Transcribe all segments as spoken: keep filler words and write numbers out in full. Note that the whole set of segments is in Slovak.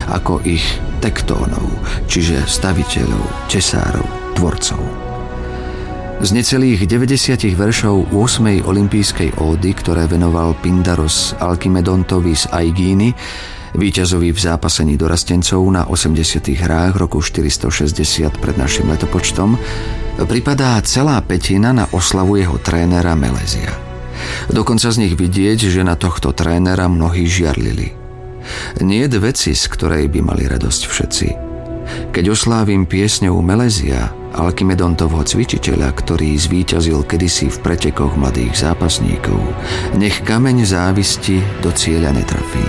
ako ich tektónov, čiže staviteľov, tesárov, tvorcov. Z necelých deväťdesiat veršov ôsmej olympijskej ódy, ktoré venoval Pindaros Alkimedontovi z Aigíny, víťazovi v zápasení dorastencov na osemdesiatych hrách roku štyristošesťdesiat pred našim letopočtom, pripadá celá pätina na oslavu jeho trénera Melézia. Dokonca z nich vidieť, že na tohto trénera mnohí žiarlili. Niet veci, z ktorej by mali radosť všetci. Keď oslávim piesňou Melézia, Alkimedontovho cvičiteľa, ktorý zvíťazil kedysi v pretekoch mladých zápasníkov, nech kameň závisti do cieľa netrafí.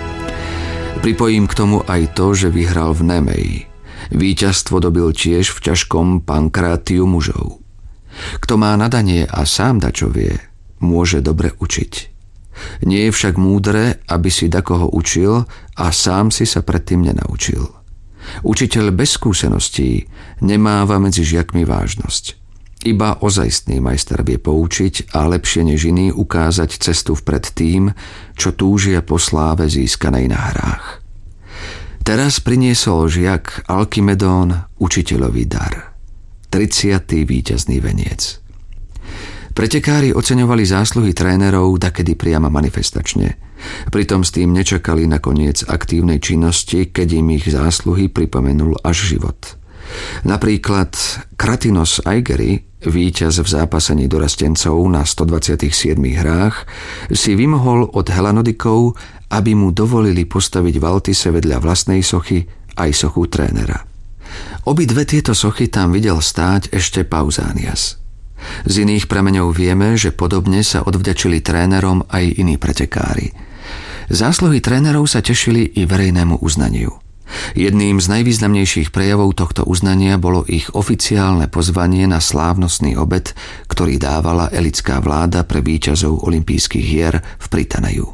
Pripojím k tomu aj to, že vyhral v Nemeji. Víťazstvo dobil tiež v ťažkom pankrátiu mužov. Kto má nadanie a sám dačo vie, môže dobre učiť. Nie je však múdre, aby si dakoho učil a sám si sa predtým nenaučil. Učiteľ bez skúseností nemáva medzi žiakmi vážnosť. Iba ozajstný majster vie poučiť a lepšie než iný ukázať cestu vpred tým, čo túžia po sláve získanej na hrách. Teraz priniesol žiak Alkimedón učiteľový dar. tridsiaty víťazný veniec. Pretekári oceňovali zásluhy trénerov dakedy priama manifestačne. Pritom s tým nečakali na koniec aktívnej činnosti, keď im ich zásluhy pripomenul až život. Napríklad Kratinos Aigeri, víťaz v zápasení dorastencov na stodvadsiatich siedmich hrách, si vymohol od Helanodikov, aby mu dovolili postaviť v Altise vedľa vlastnej sochy aj sochu trénera. Obidve tieto sochy tam videl stáť ešte Pausanias. Z iných prameňov vieme, že podobne sa odvďačili trénerom aj iní pretekári. Zásluhy trénerov sa tešili i verejnému uznaniu. Jedným z najvýznamnejších prejavov tohto uznania bolo ich oficiálne pozvanie na slávnostný obed, ktorý dávala elitská vláda pre víťazov olympijských hier v Prytaneju.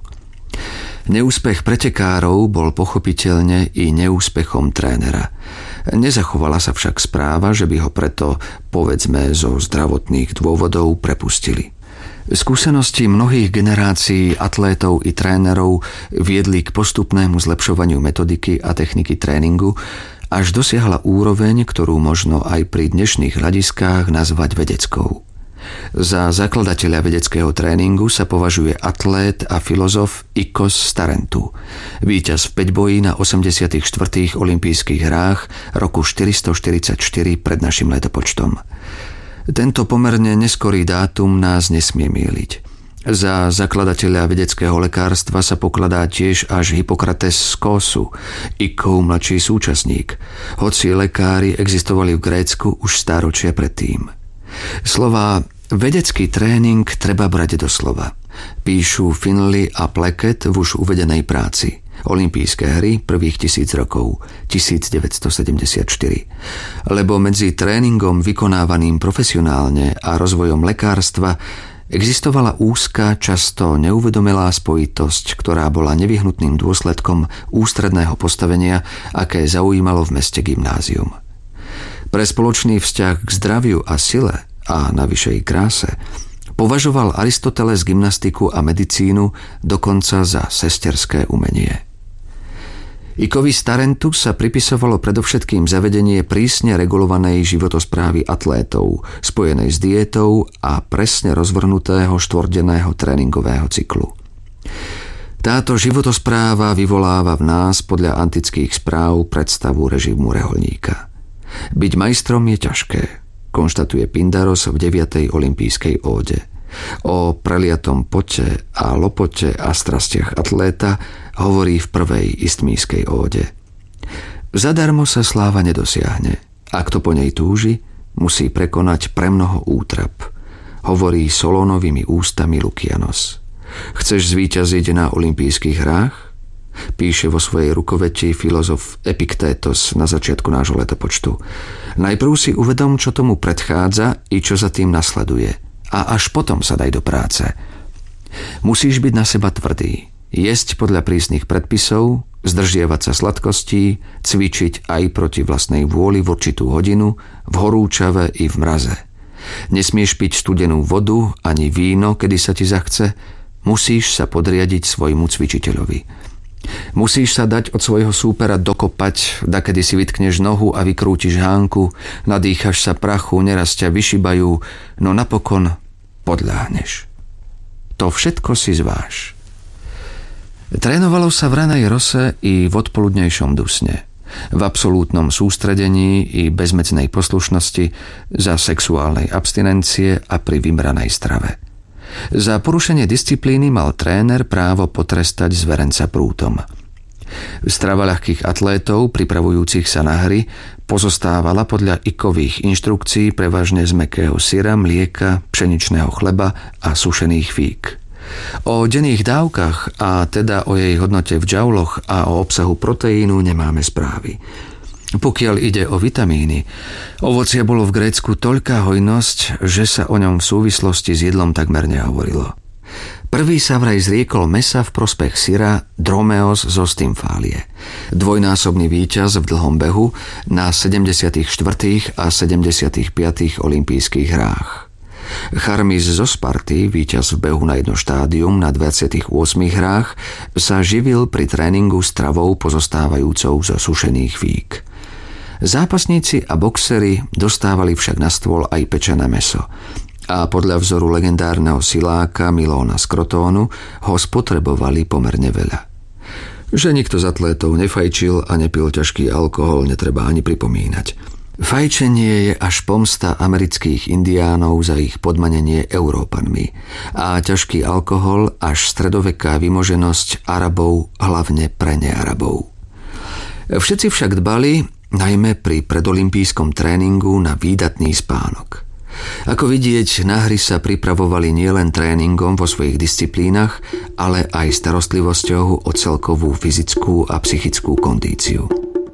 Neúspech pretekárov bol pochopiteľne i neúspechom trénera. Nezachovala sa však správa, že by ho preto, povedzme, zo zdravotných dôvodov prepustili. Skúsenosti mnohých generácií atlétov i trénerov viedli k postupnému zlepšovaniu metodiky a techniky tréningu, až dosiahla úroveň, ktorú možno aj pri dnešných hľadiskách nazvať vedeckou. Za zakladateľa vedeckého tréningu sa považuje atlét a filozof Ikos Starentu, víťaz v päťboji na osemdesiatych štvrtých olympijských hrách roku štyristoštyridsaťštyri pred našim letopočtom. Tento pomerne neskorý dátum nás nesmie myliť. Za zakladateľa vedeckého lekárstva sa pokladá tiež až Hippokrates z Kósu, Ikov mladší súčasník, hoci lekári existovali v Grécku už stáročia predtým. Slová vedecký tréning treba brať doslova. Píšu Finley a Pleket v už uvedenej práci. Olympijské hry prvých tisíc rokov, tisícdeväťstosedemdesiatštyri. Lebo medzi tréningom vykonávaným profesionálne a rozvojom lekárstva existovala úzka, často neuvedomelá spojitosť, ktorá bola nevyhnutným dôsledkom ústredného postavenia, aké zaujímalo v meste gymnázium. Pre spoločný vzťah k zdraviu a sile a na vyššej kráse považoval Aristoteles gymnastiku a medicínu dokonca za sesterské umenie. Ikovi Starentu sa pripisovalo predovšetkým zavedenie prísne regulovanej životosprávy atlétov, spojenej s diétou a presne rozvrhnutého štvordenného tréningového cyklu. Táto životospráva vyvoláva v nás podľa antických správ predstavu režimu rehoľníka. Byť majstrom je ťažké, konštatuje Pindaros v deviatej olympijskej óde. O preliatom pote a lopote a strastiach atléta hovorí v prvej istmijskej óde. Zadarmo sa sláva nedosiahne. A kto po nej túži, musí prekonať premnoho útrap, hovorí Solónovými ústami Lukianos. Chceš zvíťaziť na olympijských hrách? Píše vo svojej rukoveti filozof Epiktétos na začiatku nášho letopočtu. Najprv si uvedom, čo tomu predchádza i čo za tým nasleduje. A až potom sa daj do práce. Musíš byť na seba tvrdý, jesť podľa prísnych predpisov, zdržiavať sa sladkostí, cvičiť aj proti vlastnej vôli v určitú hodinu, v horúčave i v mraze. Nesmieš piť studenú vodu ani víno, kedy sa ti zachce, musíš sa podriadiť svojmu cvičiteľovi. Musíš sa dať od svojho súpera dokopať, dakedy si vytkneš nohu a vykrútiš hánku, nadýchaš sa prachu, neraz ťa vyšibajú, no napokon podľahneš. To všetko si zváž. Trénovalo sa v ranej rose i v odpoludnejšom dusne, v absolútnom sústredení i bezmedznej poslušnosti, za sexuálnej abstinencie a pri vymranej strave. Za porušenie disciplíny mal tréner právo potrestať zverenca prútom. Strava ľahkých atlétov, pripravujúcich sa na hry, pozostávala podľa ikových inštrukcií prevažne z mäkkého syra, mlieka, pšeničného chleba a sušených fík. O denných dávkach, a teda o jej hodnote v džauloch a o obsahu proteínu nemáme správy. Pokiaľ ide o vitamíny, ovocia bolo v Grécku toľká hojnosť, že sa o ňom v súvislosti s jedlom takmer nehovorilo. Prvý sa vraj zriekol mäsa v prospech syra Dromeos zo Stymfálie, dvojnásobný víťaz v dlhom behu na sedemdesiatych štvrtých a sedemdesiatych piatych olympijských hrách. Charmis zo Sparty, víťaz v behu na jedno štádium na dvadsiatich ôsmich hrách, sa živil pri tréningu stravou pozostávajúcou zo sušených fík. Zápasníci a boxeri dostávali však na stôl aj pečené mäso a podľa vzoru legendárneho siláka Milóna z Krotónu ho spotrebovali pomerne veľa. Že nikto z atlétov nefajčil a nepil ťažký alkohol, netreba ani pripomínať. Fajčenie je až pomsta amerických indiánov za ich podmanenie Európanmi a ťažký alkohol až stredoveká vymoženosť Arabov, hlavne pre nearabov. Všetci však dbali, najmä pri predolympijskom tréningu, na výdatný spánok. Ako vidieť, na hry sa pripravovali nielen tréningom vo svojich disciplínach, ale aj starostlivosťou o celkovú fyzickú a psychickú kondíciu.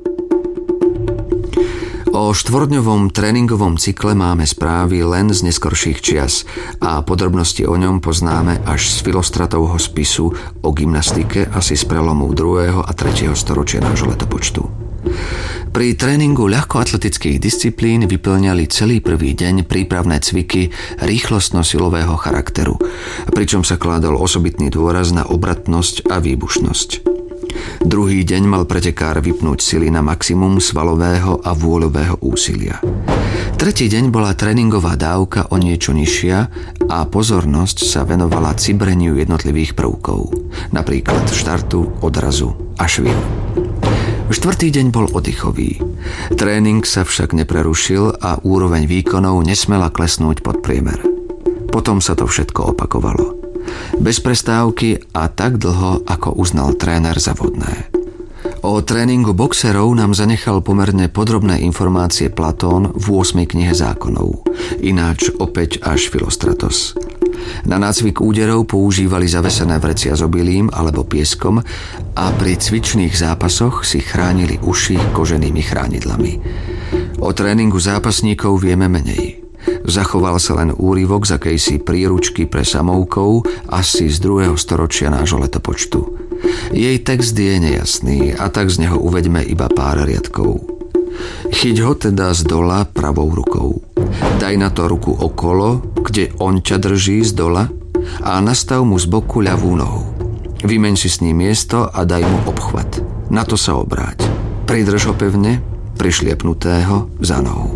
O štvordňovom tréningovom cykle máme správy len z neskorších čias a podrobnosti o ňom poznáme až z Filostratovho spisu o gymnastike asi z prelomu druhého a tretieho storočia nášho letopočtu. Pri tréningu ľahkoatletických disciplín vyplňali celý prvý deň prípravné cviky rýchlostno-silového charakteru, pričom sa kládol osobitný dôraz na obratnosť a výbušnosť. Druhý deň mal pretekár vypnúť sily na maximum svalového a vôľového úsilia. Tretí deň bola tréningová dávka o niečo nižšia a pozornosť sa venovala cibreniu jednotlivých prvkov, napríklad štartu, odrazu a švihu. Štvrtý deň bol oddychový. Tréning sa však neprerušil a úroveň výkonov nesmela klesnúť pod priemer. Potom sa to všetko opakovalo. Bez prestávky a tak dlho, ako uznal tréner za vhodné. O tréningu boxerov nám zanechal pomerne podrobné informácie Platón v ôsmej knihe zákonov, ináč opäť až Filostratos. Na nácvik úderov používali zavesené vrecia s obilím alebo pieskom a pri cvičných zápasoch si chránili uši koženými chránidlami. O tréningu zápasníkov vieme menej. Zachoval sa len úryvok z akejsi príručky pre samoukov asi z druhého storočia nášho letopočtu. Jej text je nejasný a tak z neho uveďme iba pár riadkov. Chyť ho teda z dola pravou rukou. Daj na to ruku okolo, kde on ťa drží z dola, a nastav mu z boku ľavú nohu. Vymeň si s ním miesto a daj mu obchvat. Na to sa obráť. Pridrž ho pevne, prišliepnutého za nohu.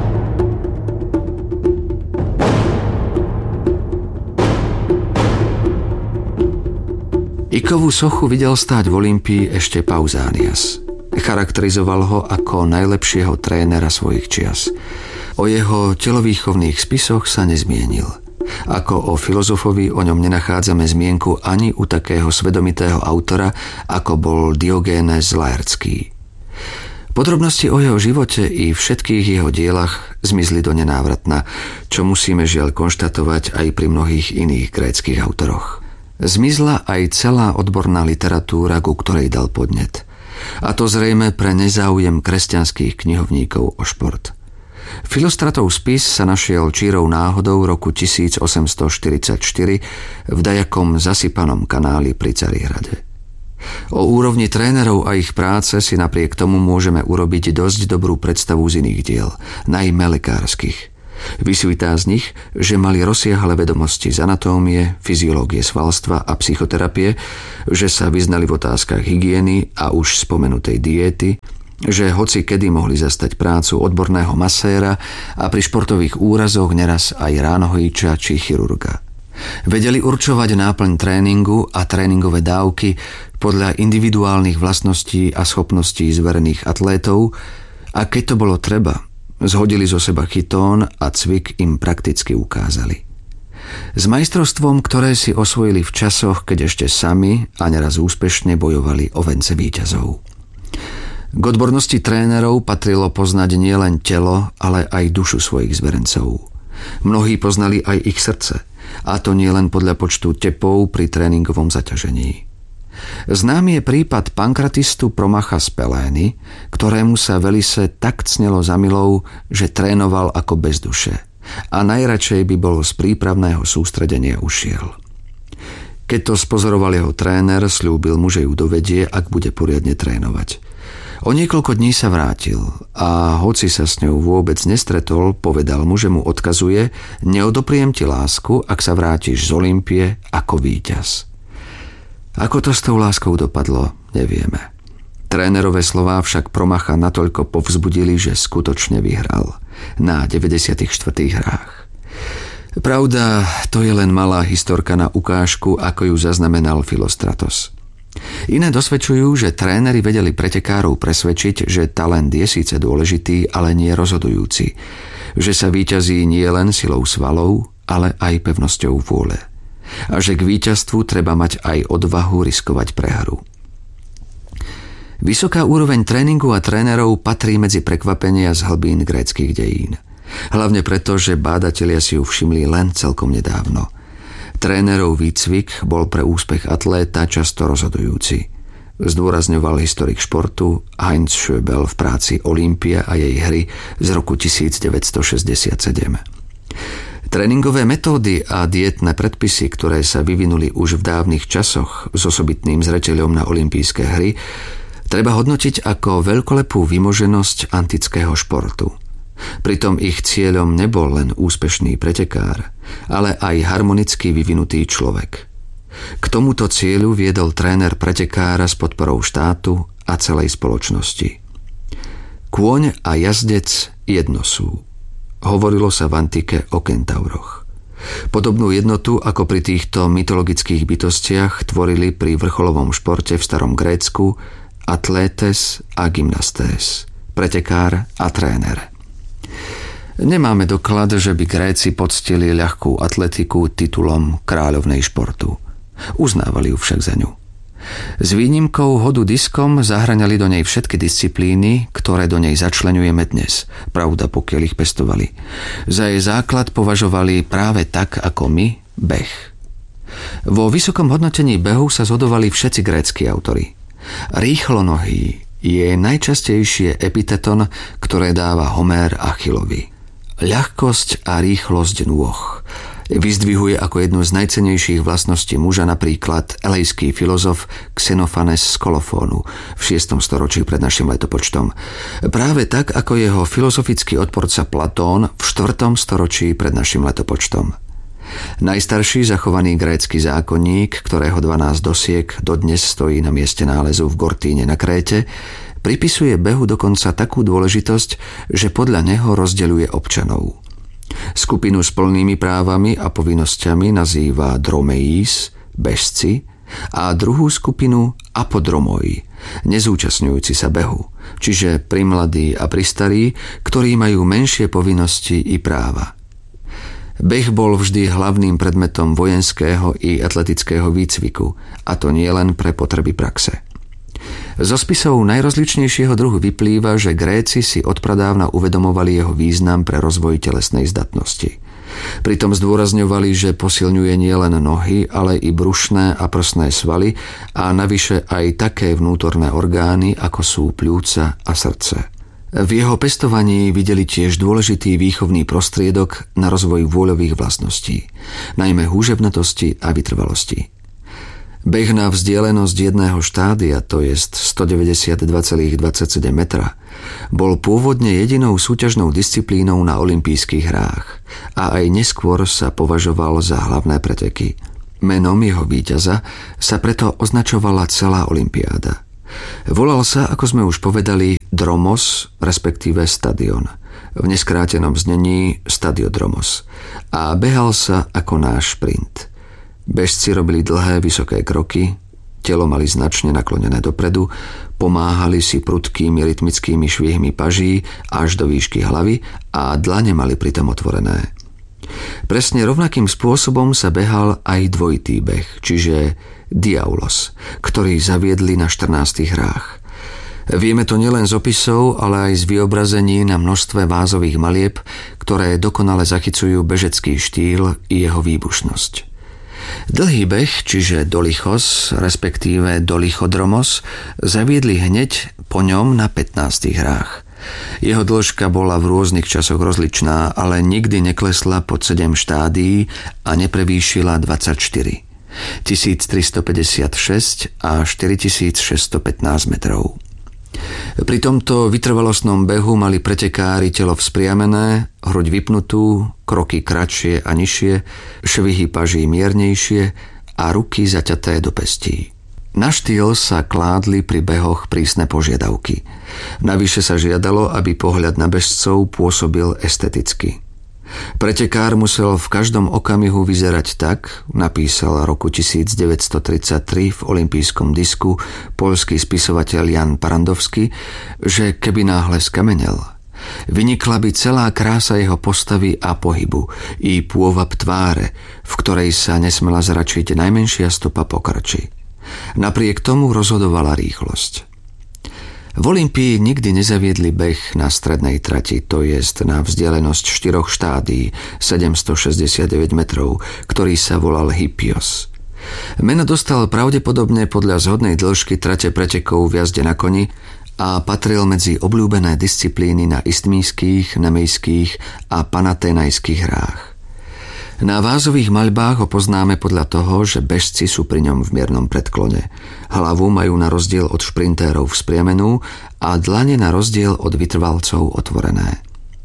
Ikovú sochu videl stáť v Olympii ešte Pausanias. Charakterizoval ho ako najlepšieho trénera svojich čias. O jeho telovýchovných spisoch sa nezmienil. Ako o filozofovi o ňom nenachádzame zmienku ani u takého svedomitého autora, ako bol Diogénes Laertský. Podrobnosti o jeho živote i všetkých jeho dielach zmizli do nenávratna, čo musíme žiaľ konštatovať aj pri mnohých iných gréckych autoroch. Zmizla aj celá odborná literatúra, ku ktorej dal podnet. A to zrejme pre nezáujem kresťanských knihovníkov o šport. Filostratov spis sa našiel čírou náhodou roku tisícosemstoštyridsaťštyri v dajakom zasypanom kanáli pri Carihrade. O úrovni trénerov a ich práce si napriek tomu môžeme urobiť dosť dobrú predstavu z iných diel, najmä lekárskych. Vysvitá z nich, že mali rozsiahle vedomosti z anatómie, fyziológie svalstva a psychoterapie, že sa vyznali v otázkach hygieny a už spomenutej diéty, že hoci kedy mohli zastať prácu odborného maséra a pri športových úrazoch neraz aj ránohojča či chirurga. Vedeli určovať náplň tréningu a tréningové dávky podľa individuálnych vlastností a schopností zverených atlétov a keď to bolo treba, zhodili zo seba chytón a cvik im prakticky ukázali. S majstrovstvom, ktoré si osvojili v časoch, keď ešte sami a neraz úspešne bojovali o vence víťazov. K odbornosti trénerov patrilo poznať nielen telo, ale aj dušu svojich zverencov. Mnohí poznali aj ich srdce, a to nielen podľa počtu tepov pri tréningovom zaťažení. Známy je prípad pankratistu Promacha z Pelény, ktorému sa Velise tak cnelo za milou, že trénoval ako bez duše a najradšej by bol z prípravného sústredenia ušiel. Keď to spozoroval jeho tréner, sľúbil mu, že ju dovedie, ak bude poriadne trénovať. O niekoľko dní sa vrátil a hoci sa s ňou vôbec nestretol, povedal mu, že mu odkazuje: neodopriem ti lásku, ak sa vrátiš z Olympie ako víťaz. Ako to s tou láskou dopadlo, nevieme. Trénerové slová však Promacha natoľko povzbudili, že skutočne vyhral na deväťdesiatych štvrtých hrách. Pravda, to je len malá historka na ukážku, ako ju zaznamenal Filostratos. Iné dosvedčujú, že tréneri vedeli pretekárov presvedčiť, že talent je síce dôležitý, ale nie rozhodujúci. Že sa víťazí nie len silou svalov, ale aj pevnosťou vôle. A že k víťazstvu treba mať aj odvahu riskovať prehru. Vysoká úroveň tréningu a trénerov patrí medzi prekvapenia z hlbín gréckych dejín. Hlavne preto, že bádatelia si ju všimli len celkom nedávno. Trénerov výcvik bol pre úspech atléta často rozhodujúci. Zdôrazňoval historik športu Heinz Schöbel v práci Olympia a jej hry z roku devätnásťstošesťdesiatsedem. Tréningové metódy a dietné predpisy, ktoré sa vyvinuli už v dávnych časoch s osobitným zreteľom na olympijské hry, treba hodnotiť ako veľkolepú vymoženosť antického športu. Pritom ich cieľom nebol len úspešný pretekár, ale aj harmonicky vyvinutý človek. K tomuto cieľu viedol tréner pretekára s podporou štátu a celej spoločnosti. Kôň a jazdec jedno sú. Hovorilo sa v antike o kentauroch. Podobnú jednotu ako pri týchto mytologických bytostiach tvorili pri vrcholovom športe v starom Grécku atlétes a gymnastés, pretekár a tréner. Nemáme doklad, že by Gréci poctili ľahkú atletiku titulom kráľovnej športu. Uznávali ju však za ňu. S výnimkou hodu diskom zahŕňali do nej všetky disciplíny, ktoré do nej začleňujeme dnes, pravda pokiaľ ich pestovali. Za jej základ považovali práve tak ako my beh. Vo vysokom hodnotení behu sa zhodovali všetci grécki autori. Rýchlonohý je najčastejšie epiteton, ktoré dáva Homér Achillovi. Ľahkosť a rýchlosť nôh vyzdvihuje ako jednu z najcennejších vlastností muža napríklad elejský filozof Xenophanes z Kolofónu v šiestom storočí pred našim letopočtom. Práve tak ako jeho filozofický odporca Platón v štvrtom storočí pred našim letopočtom. Najstarší zachovaný grécky zákonník, ktorého dvanásť dosiek dodnes stojí na mieste nálezu v Gortíne na Kréte, pripisuje behu dokonca takú dôležitosť, že podľa neho rozdeľuje občanov. Skupinu s plnými právami a povinnosťami nazýva dromeís, bežci, a druhú skupinu apodromoi, nezúčastňujúci sa behu, čiže primladí a pristarí, ktorí majú menšie povinnosti i práva. Beh bol vždy hlavným predmetom vojenského i atletického výcviku, a to nie len pre potreby praxe. Zo spisov najrozličnejšieho druhu vyplýva, že Gréci si odpradávna uvedomovali jeho význam pre rozvoj telesnej zdatnosti. Pritom zdôrazňovali, že posilňuje nielen nohy, ale i brušné a prsné svaly a navyše aj také vnútorné orgány, ako sú pľúca a srdce. V jeho pestovaní videli tiež dôležitý výchovný prostriedok na rozvoj vôľových vlastností, najmä húževnatosti a vytrvalosti. Beh na vzdialenosť jedného štádia, to je stodeväťdesiatdva celá dvadsaťsedem metra, bol pôvodne jedinou súťažnou disciplínou na olympijských hrách a aj neskôr sa považoval za hlavné preteky. Menom jeho víťaza sa preto označovala celá olympiáda. Volal sa, ako sme už povedali, Dromos, respektíve Stadion. V neskrátenom znení Stadiodromos. A behal sa ako náš šprint. Bežci robili dlhé, vysoké kroky, telo mali značne naklonené dopredu, pomáhali si prudkými rytmickými švihmi paží až do výšky hlavy a dlane mali pritom otvorené. Presne rovnakým spôsobom sa behal aj dvojitý beh, čiže Diaulos, ktorý zaviedli na štrnástich hrách. Vieme to nielen z opisov, ale aj z vyobrazení na množstve vázových malieb, ktoré dokonale zachycujú bežecký štýl i jeho výbušnosť. Dlhý beh, čiže Dolichos, respektíve Dolichodromos, zaviedli hneď po ňom na pätnástich hrách. Jeho dĺžka bola v rôznych časoch rozličná, ale nikdy neklesla pod sedem štádií a neprevýšila dvadsaťštyri. tisíctristopäťdesiatšesť a štyritisícšesťstopätnásť metrov. Pri tomto vytrvalostnom behu mali pretekári telo vzpriamené, hruď vypnutú, kroky kratšie a nižšie, švihy paží miernejšie a ruky zaťaté do pestí. Na štýl sa kládli pri behoch prísne požiadavky. Navyše sa žiadalo, aby pohľad na bežcov pôsobil esteticky. Pretekár musel v každom okamihu vyzerať tak, napísal roku devätnásťstotridsaťtri v olympijskom disku poľský spisovateľ Jan Parandowski, že keby náhle skamenel, vynikla by celá krása jeho postavy a pohybu i pôvab tváre, v ktorej sa nesmela zračiť najmenšia stopa po krči. Napriek tomu rozhodovala rýchlosť. V Olympii nikdy nezaviedli beh na strednej trati, to jest na vzdialenosť štyroch štádií, sedemstošesťdesiatdeväť metrov, ktorý sa volal Hippios. Meno dostal pravdepodobne podľa zhodnej dĺžky trate pretekov v jazde na koni a patril medzi obľúbené disciplíny na istmijských, nemejských a panaténajských hrách. Na vázových maľbách ho poznáme podľa toho, že bežci sú pri ňom v miernom predklone. Hlavu majú na rozdiel od šprintérov vzpriemenú a dlane na rozdiel od vytrvalcov otvorené.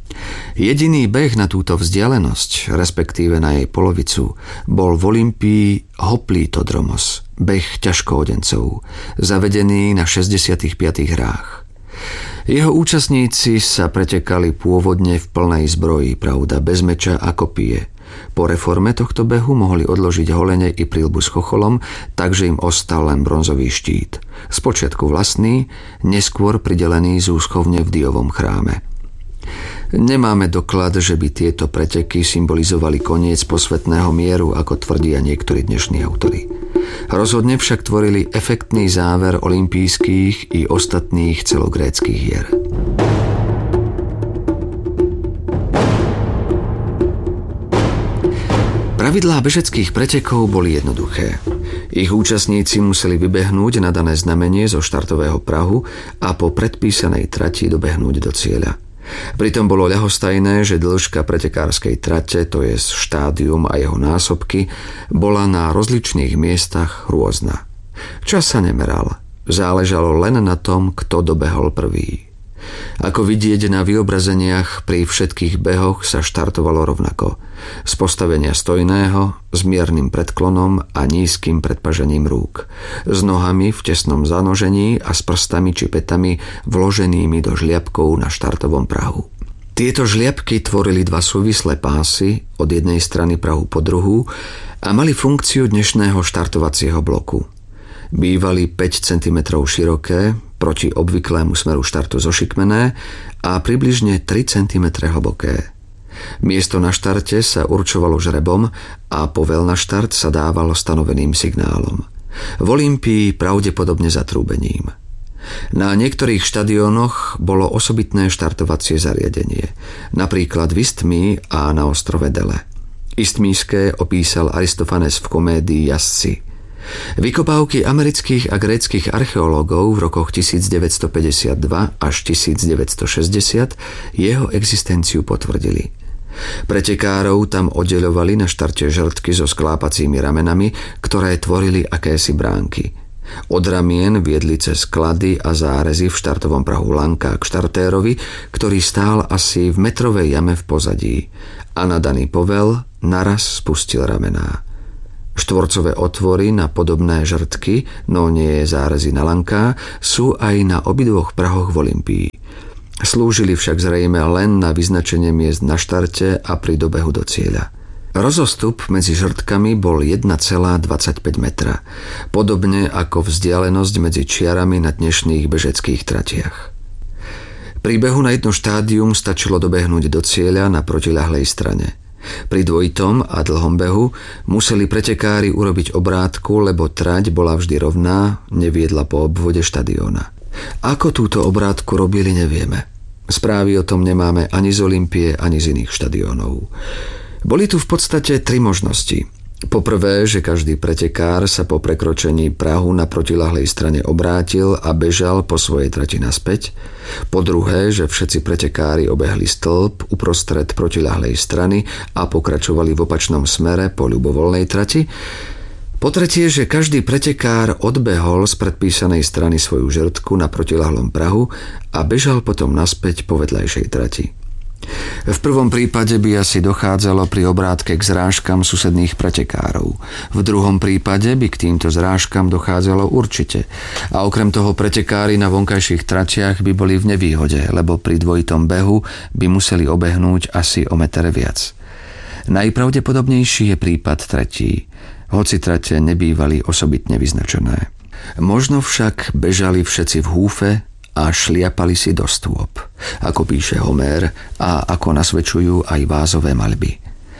Jediný beh na túto vzdialenosť, respektíve na jej polovicu, bol v Olympii Hoplitodromos, beh ťažkoodencov, zavedený na šesťdesiatich piatich hrách. Jeho účastníci sa pretekali pôvodne v plnej zbroji, pravda, bez meča a kopie. Po reforme tohto behu mohli odložiť holene i príľbu s chocholom, takže im ostal len bronzový štít. Spočiatku vlastný, neskôr pridelený z úschovne v Diovom chráme. Nemáme doklad, že by tieto preteky symbolizovali koniec posvetného mieru, ako tvrdia niektorí dnešní autori. Rozhodne však tvorili efektný záver olympijských i ostatných celogréckych hier. Pravidlá bežeckých pretekov boli jednoduché. Ich účastníci museli vybehnúť na dané znamenie zo štartového prahu a po predpísanej trati dobehnúť do cieľa. Pritom bolo ľahostajné, že dĺžka pretekárskej trate, to je štádium a jeho násobky, bola na rozličných miestach rôzna. Čas sa nemeral, záležalo len na tom, kto dobehol prvý. Ako vidieť na vyobrazeniach, pri všetkých behoch sa štartovalo rovnako. Z postavenia stojného, s miernym predklonom a nízkym predpažením rúk. S nohami v tesnom zanožení a s prstami či pätami vloženými do žliapkov na štartovom prahu. Tieto žliapky tvorili dva súvislé pásy od jednej strany prahu po druhú a mali funkciu dnešného štartovacieho bloku. Bývali päť centimetrov široké, proti obvyklému smeru štartu zošikmené a približne tri centimetre hlboké. Miesto na štarte sa určovalo žrebom a povel na štart sa dávalo stanoveným signálom. V Olympii pravdepodobne zatrúbením. Na niektorých štadiónoch bolo osobitné štartovacie zariadenie, napríklad v Istmii a na ostrove Dele. Istmijské opísal Aristofanes v komédii Jazdci. Vykopávky amerických a gréckych archeológov v rokoch devätnásťstopäťdesiatdva až devätnásťstošesťdesiat jeho existenciu potvrdili. Pretekárov tam oddeľovali na štarte žrtky so sklápacími ramenami, ktoré tvorili akési bránky. Od ramien viedli cez klady a zárezy v štartovom prahu lanka k štartérovi, ktorý stál asi v metrovej jame v pozadí a na daný povel naraz spustil ramená. Štvorcové otvory na podobné žrtky, no nie zárezy na lanká, sú aj na obidvoch prahoch v Olympii. Slúžili však zrejme len na vyznačenie miest na štarte a pri dobehu do cieľa. Rozostup medzi žrtkami bol jeden celá dvadsaťpäť metra, podobne ako vzdialenosť medzi čiarami na dnešných bežeckých tratiach. Pri behu na jedno štádium stačilo dobehnúť do cieľa na protiľahlej strane. Pri dvojitom a dlhom behu museli pretekári urobiť obrátku, lebo trať bola vždy rovná, neviedla po obvode štadióna. Ako túto obrátku robili, nevieme. Správy o tom nemáme ani z Olympie, ani z iných štadiónov. Boli tu v podstate tri možnosti. Poprvé, že každý pretekár sa po prekročení prahu na protiľahlej strane obrátil a bežal po svojej trati naspäť. Po druhé, že všetci pretekári obehli stĺp uprostred protiľahlej strany a pokračovali v opačnom smere po ľubovoľnej trati. Po tretie, že každý pretekár odbehol z predpísanej strany svoju žrtku na protiľahlom prahu a bežal potom naspäť po vedľajšej trati. V prvom prípade by asi dochádzalo pri obrátke k zrážkam susedných pretekárov. V druhom prípade by k týmto zrážkam dochádzalo určite. A okrem toho pretekári na vonkajších tratiach by boli v nevýhode, lebo pri dvojitom behu by museli obehnúť asi o meter viac. Najpravdepodobnejší je prípad tretí, hoci trate nebývali osobitne vyznačené. Možno však bežali všetci v húfe a šliapali si do stôp, ako píše Homér a ako nasvedčujú aj vázové maľby.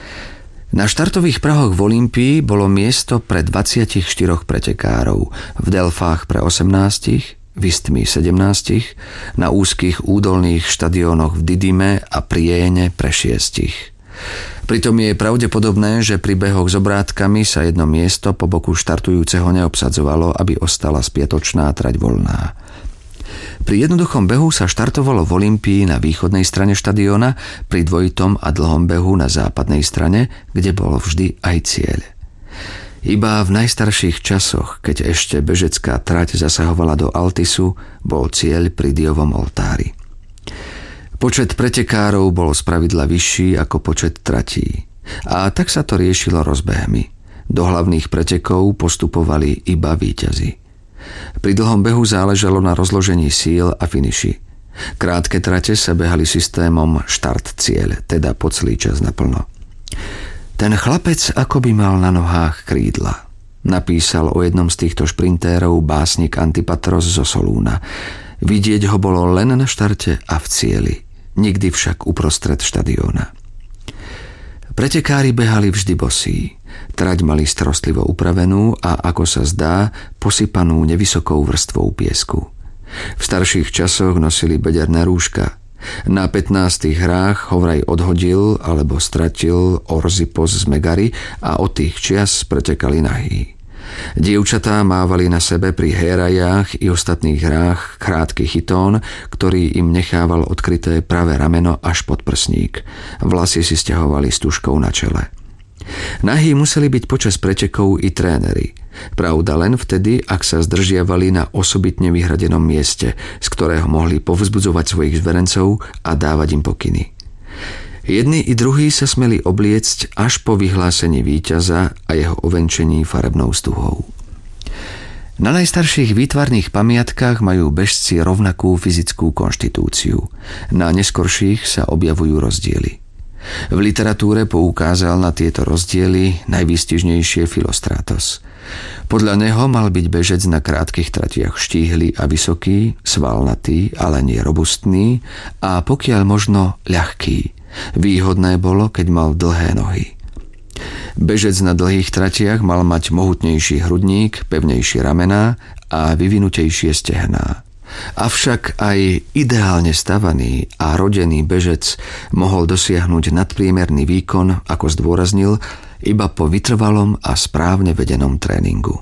Na štartových prahoch v Olympii bolo miesto pre dvadsaťštyri pretekárov, v Delfách pre osemnásť, v Istmi sedemnásť, na úzkých údolných štadiónoch v Didime a Priene pre šiestich. Pritom je pravdepodobné, že pri behoch s obrátkami sa jedno miesto po boku štartujúceho neobsadzovalo, aby ostala spiatočná trať voľná. Pri jednoduchom behu sa štartovalo v Olympii na východnej strane štadióna, pri dvojitom a dlhom behu na západnej strane, kde bol vždy aj cieľ. Iba v najstarších časoch, keď ešte bežecká trať zasahovala do Altisu, bol cieľ pri Diovom oltári. Počet pretekárov bol spravidla vyšší ako počet tratí. A tak sa to riešilo rozbehmi. Do hlavných pretekov postupovali iba víťazi. Pri dlhom behu záležalo na rozložení síl a finiši. Krátke trate sa behali systémom štart-cieľ, teda po celý čas naplno. Ten chlapec ako by mal na nohách krídla. Napísal o jednom z týchto šprintérov básnik Antipatros zo Solúna. Vidieť ho bolo len na štarte a v cieli, nikdy však uprostred štadióna. Pretekári behali vždy bosí. Trať mali starostlivo upravenú a, ako sa zdá, posypanú nevysokou vrstvou piesku. V starších časoch nosili bederné rúška. Na pätnástych hrách ho vraj odhodil alebo stratil Orzipos z Megary a od tých čias pretekali nahý. Dievčatá mávali na sebe pri hérajách i ostatných hrách krátky chytón, ktorý im nechával odkryté pravé rameno až pod prsník. Vlasy si sťahovali stužkou na čele. Nahí museli byť počas pretekov i tréneri. Pravda len vtedy, ak sa zdržiavali na osobitne vyhradenom mieste, z ktorého mohli povzbudzovať svojich zverencov a dávať im pokyny. Jedni i druhí sa smeli obliecť až po vyhlásení víťaza a jeho ovenčení farebnou stuhou. Na najstarších výtvarných pamiatkách majú bežci rovnakú fyzickú konštitúciu. Na neskorších sa objavujú rozdiely. V literatúre poukázal na tieto rozdiely najvýstižnejšie Filostratos. Podľa neho mal byť bežec na krátkych tratiach štíhly a vysoký, svalnatý, ale nie robustný a pokiaľ možno ľahký. Výhodné bolo, keď mal dlhé nohy. Bežec na dlhých tratiach mal mať mohutnejší hrudník, pevnejšie ramená a vyvinutejšie stehná. Avšak aj ideálne stavaný a rodený bežec mohol dosiahnuť nadpriemerný výkon, ako zdôraznil, iba po vytrvalom a správne vedenom tréningu.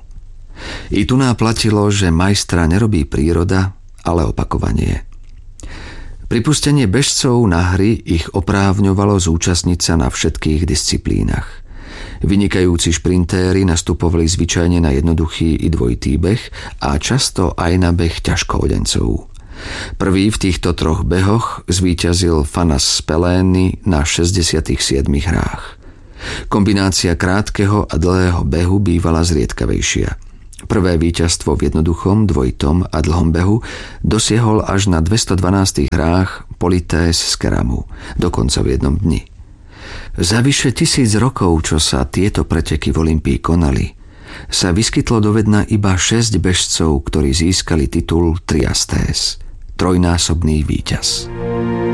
I tu náplatilo, že majstra nerobí príroda, ale opakovanie. Pripustenie bežcov na hry ich oprávňovalo zúčastniť sa na všetkých disciplínach. Vynikajúci šprintéri nastupovali zvyčajne na jednoduchý i dvojitý beh a často aj na beh ťažkoodencov. Prvý v týchto troch behoch zvíťazil Fanas Spelény na šesťdesiatich siedmich hrách. Kombinácia krátkeho a dlhého behu bývala zriedkavejšia. Prvé víťazstvo v jednoduchom, dvojitom a dlhom behu dosiehol až na dvestodvanástich hrách Polités z Keramu, dokonca v jednom dni. Za vyše tisíc rokov, čo sa tieto preteky v Olympii konali, sa vyskytlo dovedna iba šesť bežcov, ktorí získali titul triastés, trojnásobný víťaz.